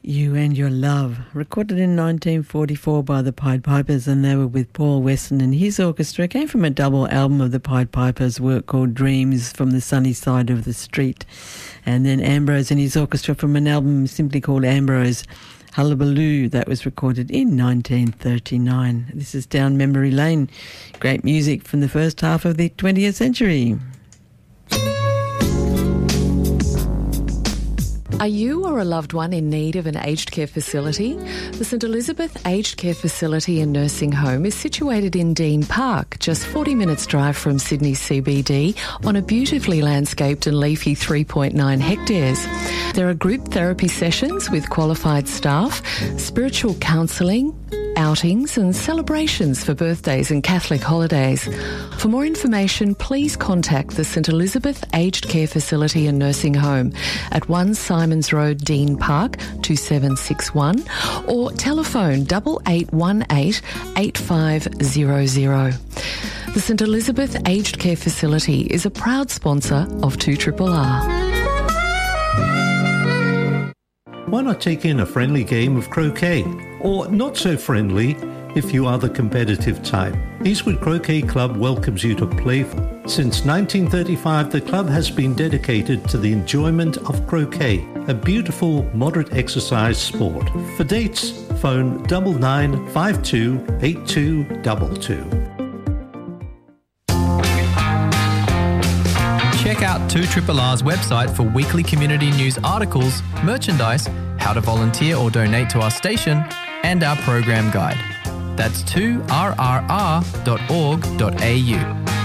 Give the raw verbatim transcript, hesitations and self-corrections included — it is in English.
You and Your Love, recorded in nineteen forty-four by the Pied Pipers, and they were with Paul Weston and his orchestra. It came from a double album of the Pied Pipers' work called Dreams from the Sunny Side of the Street. And then Ambrose and his orchestra from an album simply called Ambrose, Hullabaloo, that was recorded in nineteen thirty-nine. This is Down Memory Lane. Great music from the first half of the twentieth century. Are you or a loved one in need of an aged care facility? The St Elizabeth Aged Care Facility and Nursing Home is situated in Dean Park, just forty minutes drive from Sydney C B D, on a beautifully landscaped and leafy three point nine hectares. There are group therapy sessions with qualified staff, spiritual counselling, outings and celebrations for birthdays and Catholic holidays. For more information, please contact the St Elizabeth Aged Care Facility and Nursing Home at one Simons Road, Dean Park, two seven six one, or telephone double eight one eight eight five zero zero. The St Elizabeth Aged Care Facility is a proud sponsor of two R R R. Why not take in a friendly game of croquet? Or not so friendly if you are the competitive type. Eastwood Croquet Club welcomes you to play. Since nineteen thirty-five, the club has been dedicated to the enjoyment of croquet, a beautiful, moderate exercise sport. For dates, phone double nine five two eight two double two. Check out two R R R's website for weekly community news articles, merchandise, how to volunteer or donate to our station, and our program guide. That's two R R R dot org dot A U.